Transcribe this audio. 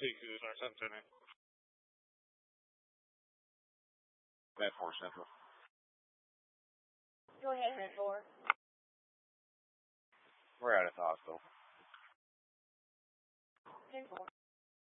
or something. That 4 Central. Go ahead, 4. We're at a hospital. 10-4.